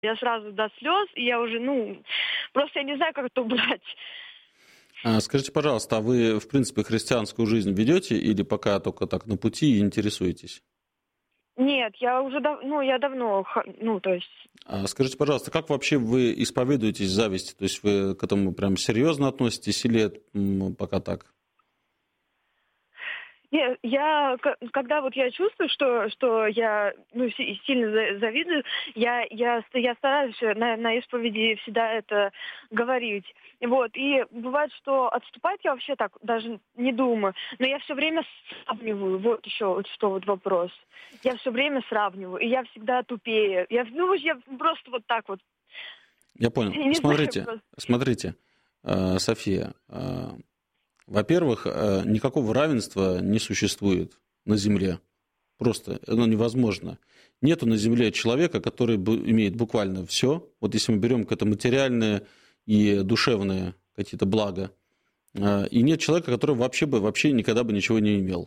Я сразу до слез, и я уже, просто я не знаю, как это убрать. Скажите, пожалуйста, а вы, в принципе, христианскую жизнь ведете или пока только так на пути и интересуетесь? Нет, я уже я давно, то есть... Скажите, пожалуйста, как вообще вы исповедуетесь зависти? То есть вы к этому прям серьезно относитесь или пока так? Нет, когда вот я чувствую, что я сильно завидую, я стараюсь на исповеди всегда это говорить. Вот. И бывает, что отступать я вообще так даже не думаю. Но я все время сравниваю. Вот еще вот что вот вопрос. Я все время сравниваю. И я всегда тупее. Я просто вот так вот. Я понял. Я не Смотрите, София. Во-первых, никакого равенства не существует на Земле. Просто оно невозможно. Нету на Земле человека, который имеет буквально все. Вот если мы берем какое-то материальное и душевные какие-то блага, и нет человека, который вообще никогда бы ничего не имел.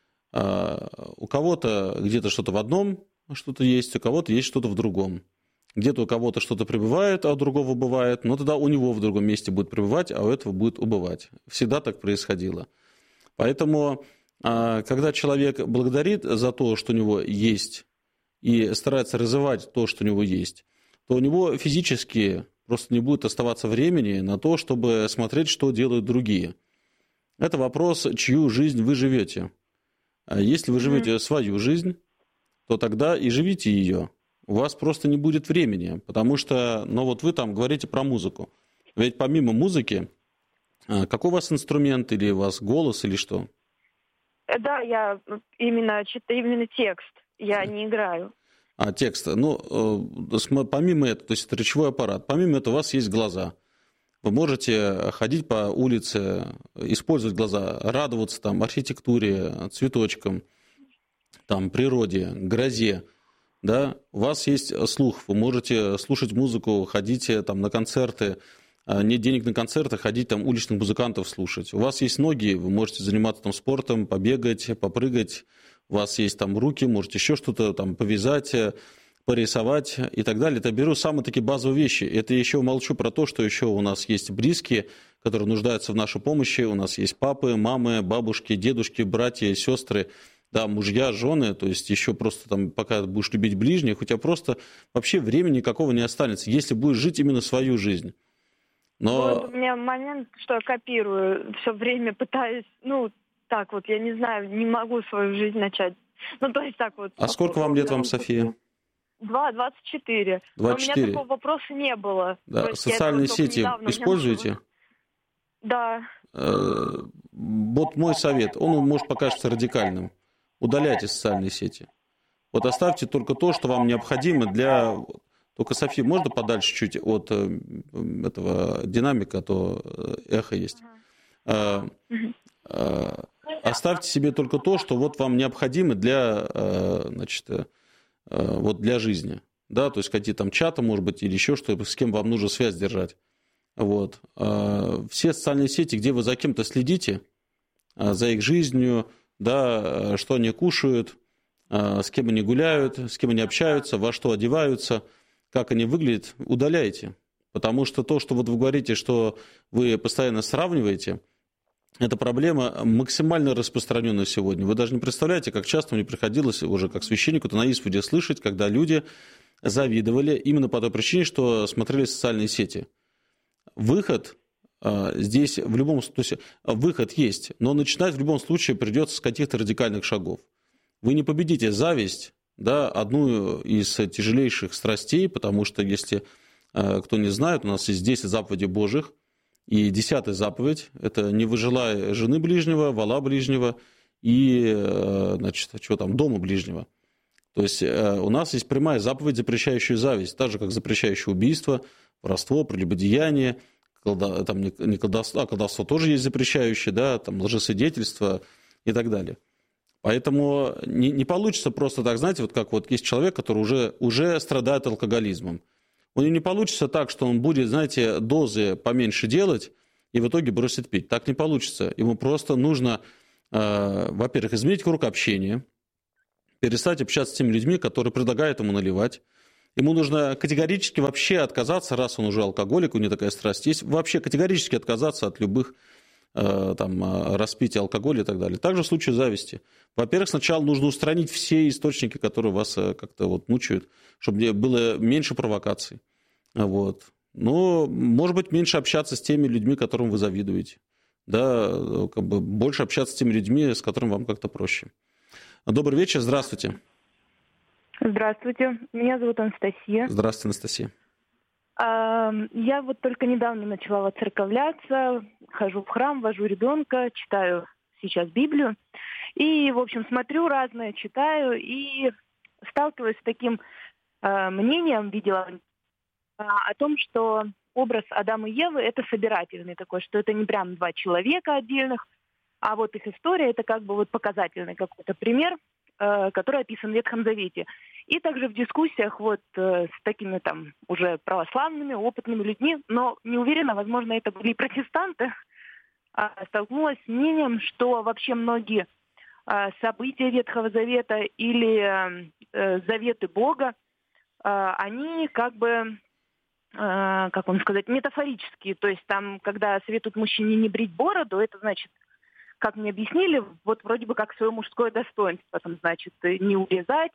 У кого-то где-то что-то в одном что-то есть, у кого-то есть что-то в другом. Где-то у кого-то что-то пребывает, а у другого бывает, но тогда у него в другом месте будет пребывать, а у этого будет убывать. Всегда так происходило. Поэтому, когда человек благодарит за то, что у него есть, и старается развивать то, что у него есть, то у него физически просто не будет оставаться времени на то, чтобы смотреть, что делают другие. Это вопрос, чью жизнь вы живете. Если вы живете свою жизнь, то тогда и живите ее. У вас просто не будет времени, потому что, вот вы там говорите про музыку. Ведь помимо музыки, какой у вас инструмент, или у вас голос, или что? Да, я именно текст, я не играю. Текст. Помимо этого, то есть это речевой аппарат, помимо этого у вас есть глаза. Вы можете ходить по улице, использовать глаза, радоваться там архитектуре, цветочкам, там, природе, грозе. Да? У вас есть слух, вы можете слушать музыку, ходите там, на концерты, нет денег на концерты, ходить там уличных музыкантов слушать. У вас есть ноги, вы можете заниматься там спортом, побегать, попрыгать. У вас есть там руки, можете еще что-то там повязать, порисовать и так далее. Это беру самые такие базовые вещи. Это еще молчу про то, что еще у нас есть близкие, которые нуждаются в нашей помощи. У нас есть папы, мамы, бабушки, дедушки, братья, сестры. Да, мужья, жены, то есть еще просто там, пока будешь любить ближних, у тебя просто вообще времени никакого не останется, если будешь жить именно свою жизнь. Но... Вот у меня момент, что я копирую, все время пытаюсь, я не знаю, не могу свою жизнь начать. То есть так вот. А сколько вам лет, София? 24. 24. Но у меня такого вопроса не было. Да. Социальные сети используете? Да. Вот мой совет, он может покажется радикальным. Удаляйте социальные сети. Вот оставьте только то, что вам необходимо для... Только, София, можно подальше чуть от этого динамика, а то эхо есть. Оставьте себе только то, что вот вам необходимо для, для жизни. Да, то есть какие-то там чаты, может быть, или еще что-то, с кем вам нужно связь держать. Вот. Все социальные сети, где вы за кем-то следите, за их жизнью, да, что они кушают, с кем они гуляют, с кем они общаются, во что одеваются, как они выглядят, удаляйте. Потому что то, что вот вы говорите, что вы постоянно сравниваете, это проблема максимально распространенная сегодня. Вы даже не представляете, как часто мне приходилось уже как священнику на исповеди слышать, когда люди завидовали именно по той причине, что смотрели социальные сети. Выход здесь в любом случае, выход есть, но начинать в любом случае придется с каких-то радикальных шагов. Вы не победите зависть, да, одну из тяжелейших страстей, потому что, если кто не знает, у нас есть 10 заповедей Божьих, и 10-я заповедь – это «не выжелай жены ближнего, вола ближнего и, дома ближнего». То есть у нас есть прямая заповедь, запрещающая зависть, так же, как запрещающая убийство, воровство, прелюбодеяние, не колдовство, колдовство тоже есть запрещающее, да, там лжесвидетельство и так далее. Поэтому не получится просто так, знаете, вот как вот есть человек, который уже страдает алкоголизмом. У него не получится так, что он будет, знаете, дозы поменьше делать и в итоге бросит пить. Так не получится. Ему просто нужно, во-первых, изменить круг общения, перестать общаться с теми людьми, которые предлагают ему наливать, ему нужно категорически вообще отказаться, раз он уже алкоголик, у него такая страсть есть, вообще категорически отказаться от любых распития алкоголя и так далее. Также в случае зависти. Во-первых, сначала нужно устранить все источники, которые вас как-то мучают, чтобы было меньше провокаций. Вот. Но, может быть, меньше общаться с теми людьми, которым вы завидуете. Да, больше общаться с теми людьми, с которыми вам как-то проще. Добрый вечер, здравствуйте. Здравствуйте, меня зовут Анастасия. Здравствуйте, Анастасия. Я только недавно начала воцерковляться, хожу в храм, вожу ребенка, читаю сейчас Библию. И, в общем, смотрю разное, читаю и сталкиваюсь с таким мнением, видела о том, что образ Адама и Евы – это собирательный такой, что это не прям два человека отдельных, а вот их история – это показательный какой-то пример, который описан в Ветхом Завете. И также в дискуссиях с такими уже православными, опытными людьми, но не уверена, возможно, это были и протестанты, столкнулась с мнением, что вообще многие события Ветхого Завета или заветы Бога, они метафорические. То есть там, когда советуют мужчине не брить бороду, это значит, как мне объяснили, вроде бы как свое мужское достоинство, там, значит, не урезать,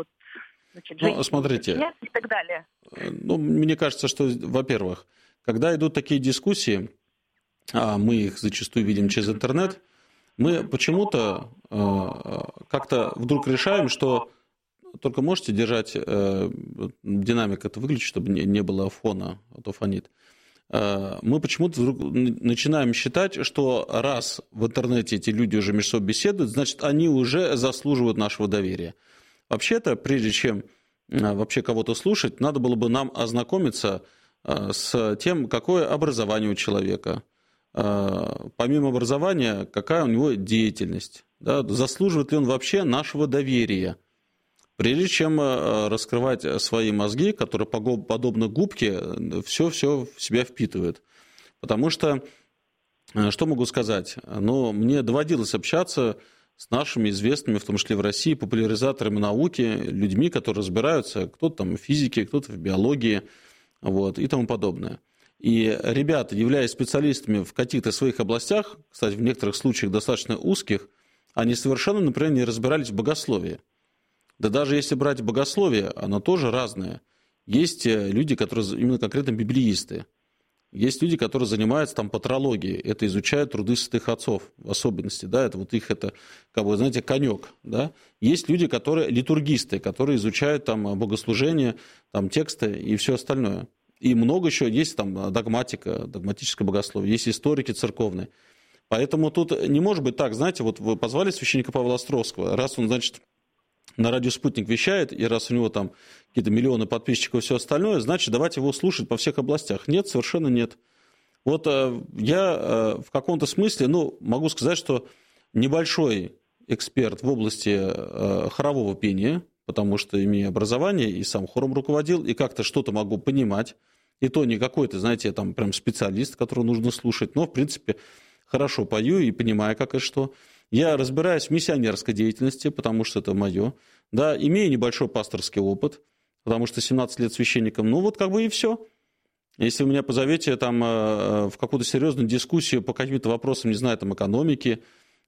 смотрите, и так далее. Мне кажется, что, во-первых, когда идут такие дискуссии, а мы их зачастую видим через интернет, мы почему-то как-то вдруг решаем, что только можете держать динамик, это выключить, чтобы не было фона, а то фонит. Мы почему-то вдруг начинаем считать, что раз в интернете эти люди уже между собой беседуют, значит, они уже заслуживают нашего доверия. Вообще-то, прежде чем вообще кого-то слушать, надо было бы нам ознакомиться с тем, какое образование у человека. Помимо образования, какая у него деятельность. Да? Заслуживает ли он вообще нашего доверия? Прежде чем раскрывать свои мозги, которые, подобно губке, все в себя впитывают. Потому что, что могу сказать? Мне доводилось общаться с нашими известными, в том числе в России, популяризаторами науки, людьми, которые разбираются, кто-то в физике, кто-то в биологии, и тому подобное. И ребята, являясь специалистами в каких-то своих областях, кстати, в некоторых случаях достаточно узких, они совершенно, например, не разбирались в богословии. Да даже если брать богословие, оно тоже разное. Есть люди, которые именно конкретно библеисты. Есть люди, которые занимаются патрологией. Это изучают труды святых отцов в особенности. Да? Это их, конек. Да? Есть люди, которые литургисты, которые изучают богослужение, тексты и все остальное. И много еще есть догматика, догматическое богословие. Есть историки церковные. Поэтому тут не может быть так, вы позвали священника Павла Островского, раз он, на радио «Спутник» вещает, и раз у него какие-то миллионы подписчиков и все остальное, значит, давайте его слушать по всех областях. Нет, совершенно нет. Я в каком-то смысле, могу сказать, что небольшой эксперт в области хорового пения, потому что имею образование, и сам хором руководил, и как-то что-то могу понимать, и то не какой-то, прям специалист, которого нужно слушать, но, в принципе, хорошо пою и понимаю, как и что. Я разбираюсь в миссионерской деятельности, потому что это мое. Да, имею небольшой пасторский опыт, потому что 17 лет священником. И все. Если вы меня позовете в какую-то серьезную дискуссию по каким-то вопросам, экономики,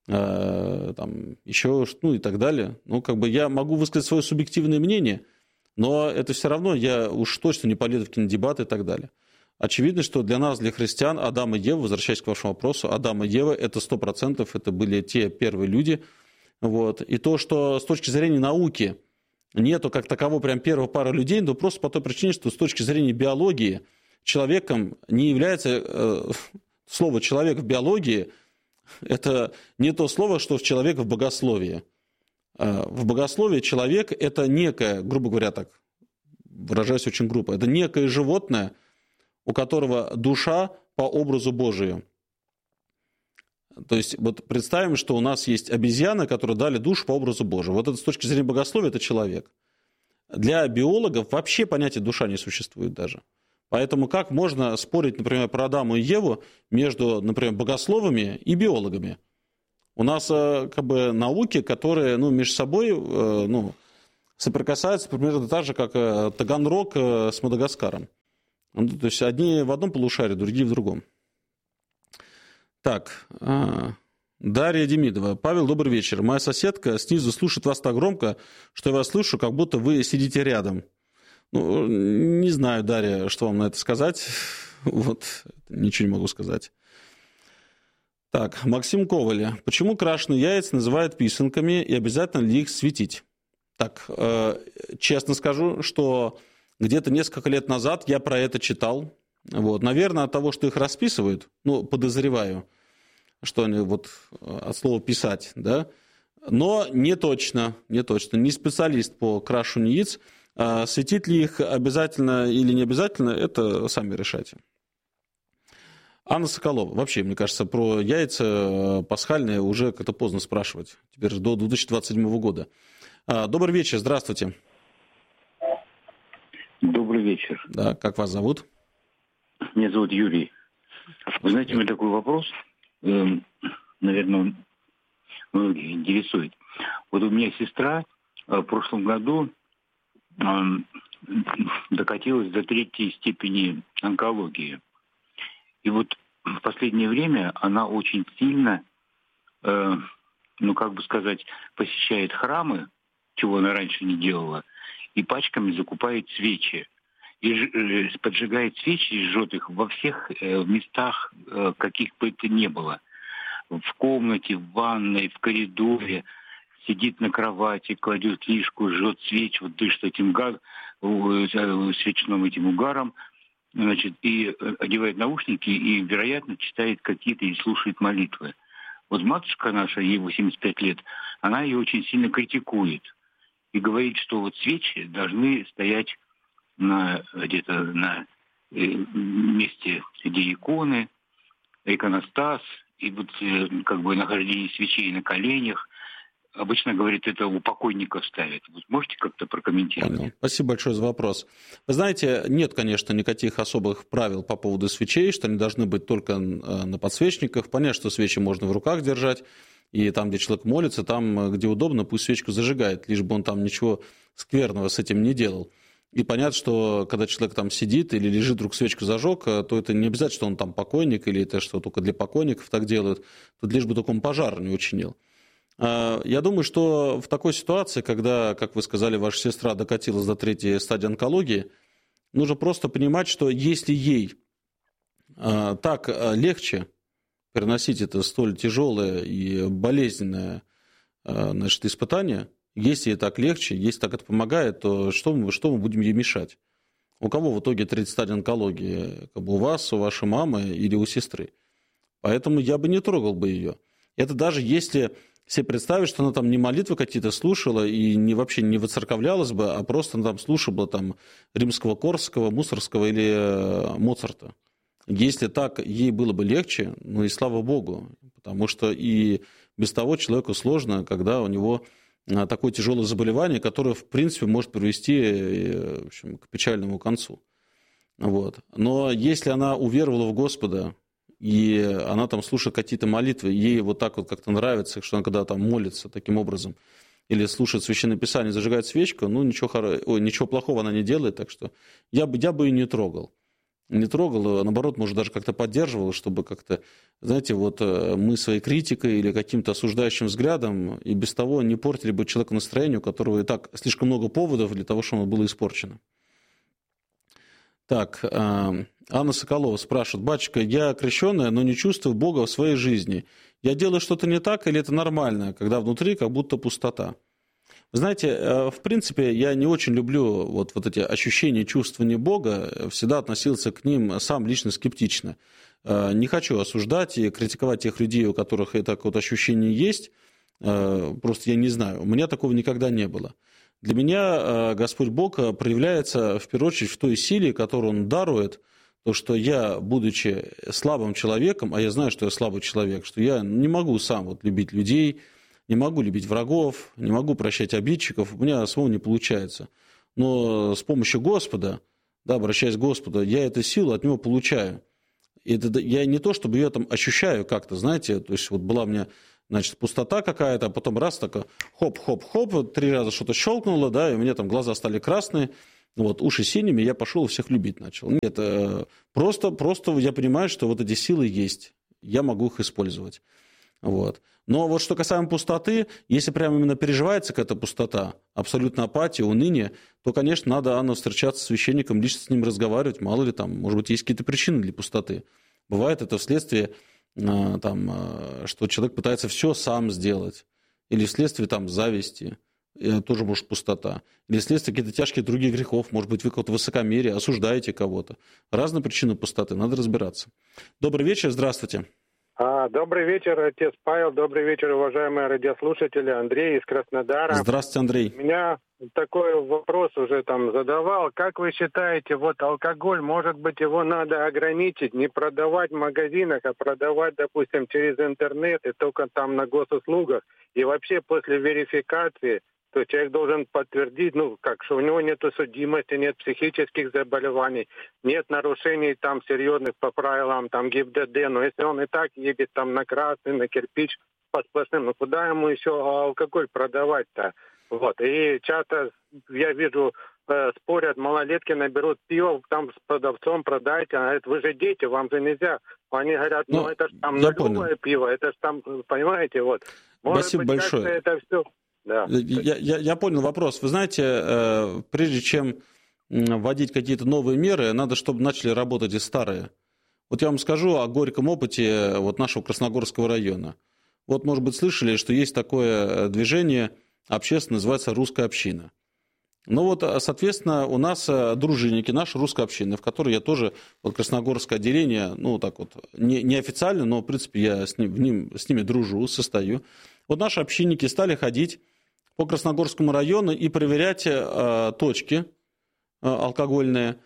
еще и так далее, я могу высказать свое субъективное мнение, но это все равно я уж точно не полезу в кинодебаты и так далее. Очевидно, что для нас, для христиан, Адам и Ева, возвращаясь к вашему вопросу, Адам и Ева – это 100%, это были те первые люди. И то, что с точки зрения науки нету как такового прям первого пары людей, но просто по той причине, что с точки зрения биологии человеком не является… Слово «человек» в биологии – это не то слово, что человек в богословии. В богословии человек – это некое, грубо говоря, так выражаясь очень грубо, это некое животное, у которого душа по образу Божию. То есть представим, что у нас есть обезьяны, которые дали душу по образу Божию. Это с точки зрения богословия это человек. Для биологов вообще понятия душа не существует даже. Поэтому как можно спорить, например, про Адама и Еву между, например, богословами и биологами? У нас науки, которые между собой соприкасаются примерно так же, как Таганрог с Мадагаскаром. То есть одни в одном полушарии, другие в другом. Так, Дарья Демидова. Павел, добрый вечер. Моя соседка снизу слушает вас так громко, что я вас слышу, как будто вы сидите рядом. Ну, не знаю, Дарья, что вам на это сказать. Вот, ничего не могу сказать. Так, Максим Коваля. Почему крашеные яйца называют писанками и обязательно ли их светить? Так, честно скажу, что где-то несколько лет назад я про это читал. Вот. Наверное, от того, что их расписывают, ну, подозреваю, что они вот от слова «писать», да, но не точно, не специалист по крашению яиц. Светить ли их обязательно или не обязательно, это сами решайте. Анна Соколова. Вообще, мне кажется, про яйца пасхальные уже как-то поздно спрашивать. Теперь до 2027 года. Добрый вечер, здравствуйте. Добрый вечер. Да, как вас зовут? Меня зовут Юрий. Вы знаете, у меня такой вопрос, наверное, многих интересует. Вот у меня сестра в прошлом году докатилась до 3-й степени онкологии. И вот в последнее время она очень сильно, посещает храмы, чего она раньше не делала, и пачками закупает свечи. И поджигает свечи и жжет их во всех местах, каких бы это ни было. В комнате, в ванной, в коридоре. Сидит на кровати, кладет лишку, жжет свечу, вот дышит этим свечным этим угаром, значит, и одевает наушники, и, вероятно, читает какие-то и слушает молитвы. Вот матушка наша, ей 85 лет, она ее очень сильно критикует. И говорит, что вот свечи должны стоять где-то на месте, где иконы, иконостас, и вот нахождение свечей на коленях. Обычно, говорит, это у покойников ставят. Вы можете как-то прокомментировать? Понял. Спасибо большое за вопрос. Вы знаете, нет, конечно, никаких особых правил по поводу свечей, что они должны быть только на подсвечниках. Понятно, что свечи можно в руках держать, и там, где человек молится, там, где удобно, пусть свечку зажигает, лишь бы он там ничего скверного с этим не делал. И понятно, что когда человек там сидит или лежит, вдруг свечку зажег, то это не обязательно, что он там покойник, или это что только для покойников так делают. Тут лишь бы только он пожар не учинил. Я думаю, что в такой ситуации, когда, как вы сказали, ваша сестра докатилась до 3-й стадии онкологии, нужно просто понимать, что если ей так легче переносить это столь тяжелое и болезненное, значит, испытание, если ей так легче, если так это помогает, то что мы будем ей мешать? У кого в итоге 3-я стадия онкологии? У вас, у вашей мамы или у сестры? Поэтому я бы не трогал бы ее. Это даже если себе представить, что она там не молитвы какие-то слушала и вообще не воцерковлялась бы, а просто она там слушала там римского, Корсакова, Мусоргского или Моцарта. Если так ей было бы легче, ну и слава Богу, потому что и без того человеку сложно, когда у него такое тяжелое заболевание, которое, в принципе, может привести, в общем, к печальному концу. Вот. Но если она уверовала в Господа, и она там слушает какие-то молитвы, ей вот так вот как-то нравится, что она когда там молится таким образом, или слушает Священное Писание, зажигает свечку, ну ничего плохого она не делает, так что я бы ее не трогал. Не трогал, а наоборот, может, даже как-то поддерживал, чтобы как-то, знаете, вот мы своей критикой или каким-то осуждающим взглядом и без того не портили бы человеку настроение, у которого и так слишком много поводов для того, чтобы оно было испорчено. Так, Анна Соколова спрашивает: батюшка, я крещеная, но не чувствую Бога в своей жизни. Я делаю что-то не так или это нормально, когда внутри как будто пустота? Вы знаете, в принципе, я не очень люблю вот эти ощущения чувствования Бога, всегда относился к ним сам лично скептично. Не хочу осуждать и критиковать тех людей, у которых это вот ощущение есть, просто я не знаю, у меня такого никогда не было. Для меня Господь Бог проявляется в первую очередь в той силе, которую Он дарует, то, что я, будучи слабым человеком, а я знаю, что я слабый человек, что я не могу сам вот любить людей, не могу любить врагов, не могу прощать обидчиков, у меня самого не получается. Но с помощью Господа, да, обращаясь к Господу, я эту силу от Него получаю. И это, я не то, чтобы ее там ощущаю как-то, знаете, то есть вот была у меня значит, пустота какая-то, а потом раз так, хоп-хоп-хоп, 3 раза что-то щелкнуло, да, и у меня там глаза стали красные, вот, уши синими, я пошел и всех любить начал. Нет, просто я понимаю, что вот эти силы есть, я могу их использовать. Вот. Но вот что касаемо пустоты, если прямо именно переживается какая-то пустота, абсолютно апатия, уныние, то, конечно, надо встречаться с священником, лично с ним разговаривать, мало ли там, может быть, есть какие-то причины для пустоты. Бывает это вследствие, что человек пытается все сам сделать, или вследствие там зависти, тоже может пустота, или вследствие каких-то тяжких других грехов, может быть, вы какое-то высокомерие, осуждаете кого-то. Разные причины пустоты, надо разбираться. Добрый вечер, здравствуйте. Добрый вечер, отец Павел. Добрый вечер, уважаемые радиослушатели. Андрей из Краснодара. Здравствуйте, Андрей. У меня такой вопрос уже там задавал. Как вы считаете, вот алкоголь, может быть, его надо ограничить, не продавать в магазинах, а продавать, допустим, через интернет и только там на госуслугах? И вообще после верификации, то человек должен подтвердить, что у него нет судимости, нет психических заболеваний, нет нарушений там серьезных по правилам там ГИБДД, но если он и так едет там на красный, на кирпич по сплошным, куда ему еще алкоголь продавать-то? Вот. И часто я вижу, спорят, малолетки наберут пиво, там с продавцом продайте, а это вы же дети, вам же нельзя. Они говорят, это же там нулевое пиво, это же там, понимаете, вот. Может Спасибо быть, большое. Это все... Да. Я понял вопрос. Вы знаете, прежде чем вводить какие-то новые меры, надо, чтобы начали работать и старые. Вот я вам скажу о горьком опыте вот нашего Красногорского района. Вот, может быть, слышали, что есть такое движение общественное, называется «Русская община». Ну вот, соответственно, у нас дружинники, наша русская община, в которой я тоже, вот Красногорское отделение, так вот, неофициально, но, в принципе, я с ними дружу, состою. Вот наши общинники стали ходить по Красногорскому району и проверять точки алкогольные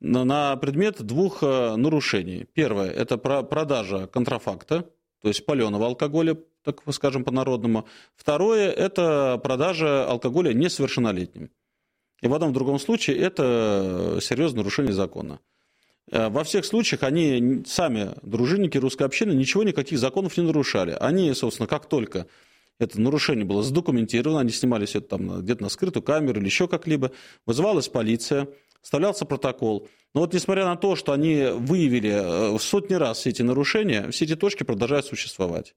на предмет 2 нарушений. Первое – это продажа контрафакта, то есть паленого алкоголя, так скажем по-народному. Второе – это продажа алкоголя несовершеннолетним. И в одном в другом случае это серьезное нарушение закона. Во всех случаях они, сами дружинники русской общины, никаких законов не нарушали. Они, собственно, как только это нарушение было задокументировано, они снимали все это там где-то на скрытую камеру или еще как-либо, вызывалась полиция, составлялся протокол. Но вот несмотря на то, что они выявили в сотни раз все эти нарушения, все эти точки продолжают существовать.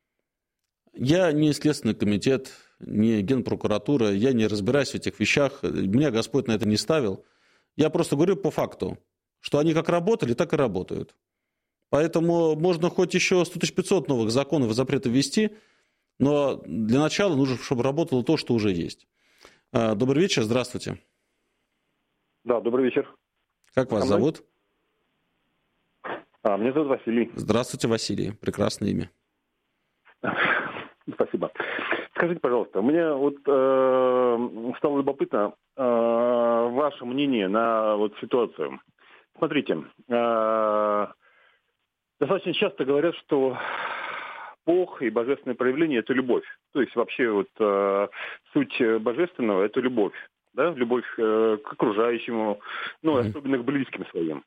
Я не Следственный комитет, не Генпрокуратура, я не разбираюсь в этих вещах, меня Господь на это не ставил. Я просто говорю по факту, что они как работали, так и работают. Поэтому можно хоть еще 100 500 новых законов и запретов ввести, но для начала нужно, чтобы работало то, что уже есть. Добрый вечер, здравствуйте. Да, добрый вечер. Как вас зовут? Меня зовут Василий. Здравствуйте, Василий. Прекрасное имя. Спасибо. Скажите, пожалуйста, мне вот стало любопытно ваше мнение на вот ситуацию. Смотрите, достаточно часто говорят, что Бог и божественное проявление – это любовь. То есть вообще вот суть божественного – это любовь. Да? Любовь к окружающему, особенно к близким своим.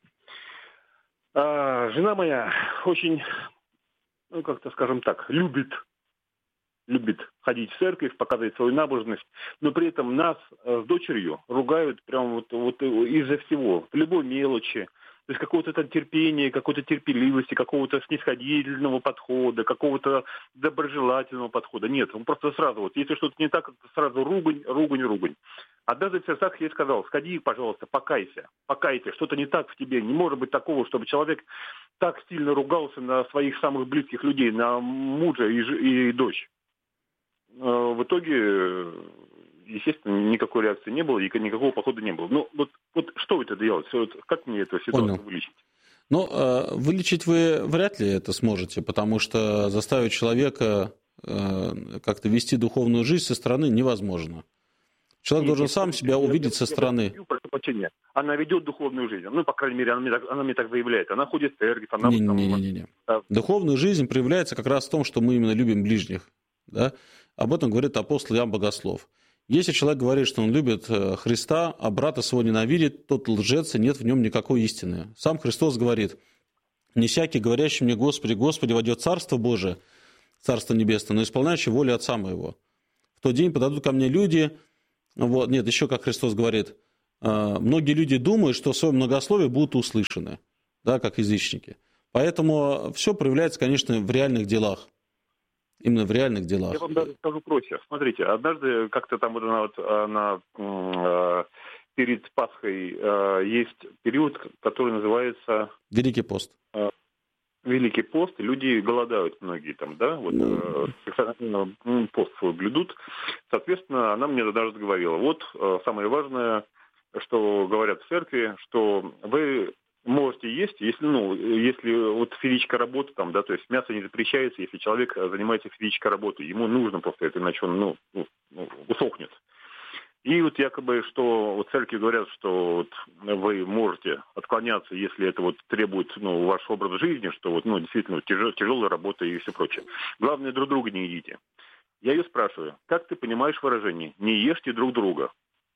Жена моя очень, как-то скажем так, любит ходить в церковь, показывать свою набожность, но при этом нас с дочерью ругают прям вот из-за всего, в любой мелочи. То есть какого-то терпения, какой-то терпеливости, какого-то снисходительного подхода, какого-то доброжелательного подхода. Нет, он просто сразу, если что-то не так, сразу ругань. Однажды в сердцах я ей сказал: сходи, пожалуйста, покайся, что-то не так в тебе. Не может быть такого, чтобы человек так сильно ругался на своих самых близких людей, на мужа и дочь. В итоге, естественно, никакой реакции не было, и никакого похода не было. Ну, вот что это делать? Как мне эту ситуацию вылечить? Вылечить вы вряд ли это сможете, потому что заставить человека как-то вести духовную жизнь со стороны невозможно. Человек должен сам себя увидеть со стороны. Она ведет духовную жизнь. По крайней мере, она мне так заявляет. Она ходит в церковь. Не. Духовная жизнь проявляется как раз в том, что мы именно любим ближних. Да? Об этом говорит апостол Иоанн Богослов. Если человек говорит, что он любит Христа, а брата своего ненавидит, тот лжец, и нет в нем никакой истины. Сам Христос говорит: «Не всякий, говорящий мне: Господи, Господи, войдет Царство Божие». Царство Небесное, но исполняющий волю Отца моего. В тот день подойдут ко мне люди, вот, нет, еще как Христос говорит, многие люди думают, что в своем многословии будут услышаны, да, как язычники. Поэтому все проявляется, конечно, в реальных делах. Именно в реальных делах. Я вам даже скажу проще. Смотрите, однажды как-то там перед Пасхой есть период, который называется... Великий пост. Великий пост, люди голодают многие там, да, вот пост свой блюдут. Соответственно, она мне даже говорила, вот самое важное, что говорят в церкви, что вы можете есть, если вот физическая работа там, да, то есть мясо не запрещается, если человек занимается физической работой, ему нужно просто это, иначе он, усохнет. И вот якобы, что вот церкви говорят, что вот вы можете отклоняться, если это вот требует, ваш образ жизни, что вот, действительно тяжелая работа и все прочее. Главное, друг друга не едите. Я ее спрашиваю, как ты понимаешь выражение «не ешьте друг друга»?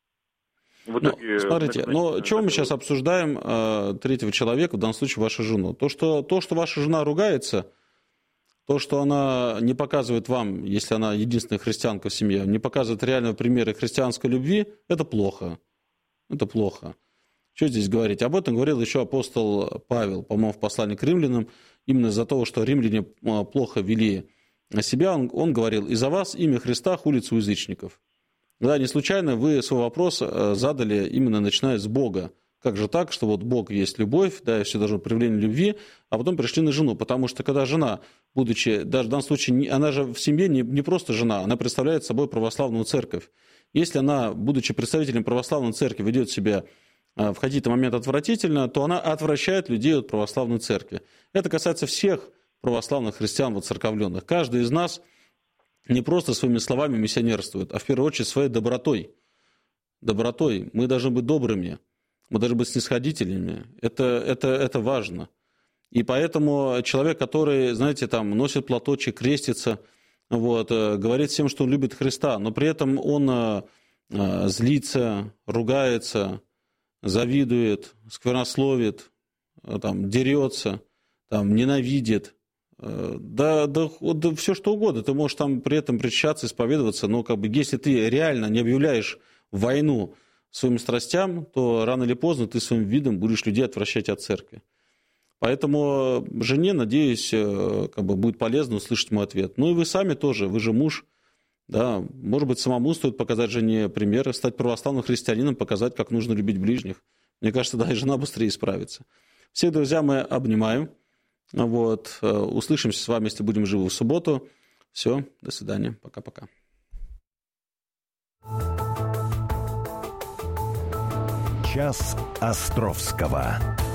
Смотрите, чего мы сейчас обсуждаем третьего человека, в данном случае вашу жену? То, что ваша жена ругается, то, что она не показывает вам, если она единственная христианка в семье, не показывает реального примера христианской любви, это плохо. Это плохо. Что здесь говорить? Об этом говорил еще апостол Павел, по-моему, в послании к римлянам, именно из-за того, что римляне плохо вели себя, он говорил, «Из-за вас имя Христа хулится у язычников». Да, не случайно вы свой вопрос задали именно начиная с Бога. Как же так, что вот Бог есть любовь, да, и все должно проявление любви, а потом пришли на жену, потому что когда жена, будучи, даже в данном случае, она же в семье не просто жена, она представляет собой православную церковь. Если она, будучи представителем православной церкви, ведет себя в какие-то моменты отвратительно, то она отвращает людей от православной церкви. Это касается всех православных христиан, воцерковленных. Каждый из нас не просто своими словами миссионерствует, а в первую очередь своей добротой. Добротой. Мы должны быть добрыми. Мы должны быть снисходительными. Это важно. И поэтому человек, который, знаете, там носит платочек, крестится, вот, говорит всем, что он любит Христа, но при этом он злится, ругается, завидует, сквернословит, там, дерется, там, ненавидит. Да все что угодно. Ты можешь там при этом причащаться, исповедоваться, но если ты реально не объявляешь войну своим страстям, то рано или поздно ты своим видом будешь людей отвращать от церкви. Поэтому жене, надеюсь, будет полезно услышать мой ответ. Ну и вы сами тоже, вы же муж. Да, может быть, самому стоит показать жене примеры, стать православным христианином, показать, как нужно любить ближних. Мне кажется, да, и жена быстрее справится. Всех, друзья, мы обнимаем. Вот. Услышимся с вами, если будем живы в субботу. Все, до свидания. Пока-пока. Час Островского.